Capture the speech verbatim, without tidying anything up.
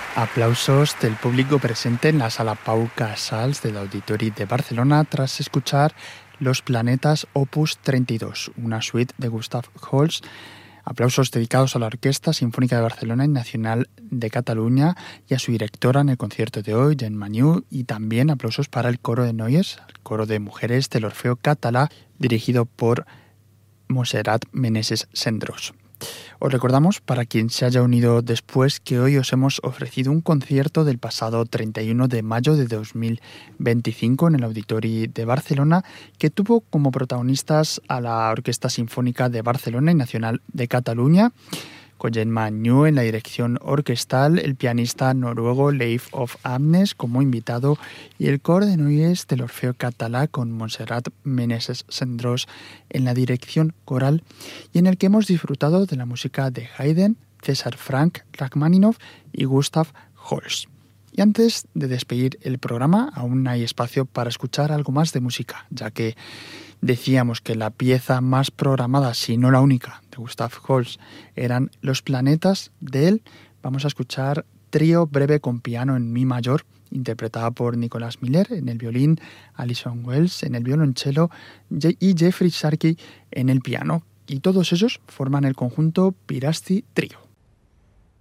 Aplausos del público presente en la sala Pau Casals del Auditori de Barcelona tras escuchar Los Planetas Opus treinta y dos, una suite de Gustav Holst. Aplausos dedicados a la Orquesta Sinfónica de Barcelona y Nacional de Cataluña y a su directora en el concierto de hoy, Jen Maniu, y también aplausos para el coro de Noies, el coro de mujeres del Orfeo Català, dirigido por Montserrat Meneses Cendrós. Os recordamos, para quien se haya unido después, que hoy os hemos ofrecido un concierto del pasado treinta y uno de mayo de dos mil veinticinco en el Auditori de Barcelona, que tuvo como protagonistas a la Orquesta Sinfónica de Barcelona y Nacional de Cataluña, con Jen Maniu en la dirección orquestal, el pianista noruego Leif of Amnes como invitado y el coro de Noies del Orfeo Català con Montserrat Meneses Cendrós en la dirección coral, y en el que hemos disfrutado de la música de Haydn, César Frank Rachmaninoff y Gustav Holst. Y antes de despedir el programa, aún hay espacio para escuchar algo más de música, ya que decíamos que la pieza más programada, si no la única, de Gustav Holst eran Los Planetas. De él vamos a escuchar Trío breve con piano en mi mayor, interpretada por Nicholas Miller en el violín, Alison Wells en el violonchelo y Jeffrey Sharkey en el piano. Y todos ellos forman el conjunto Pirasti Trio.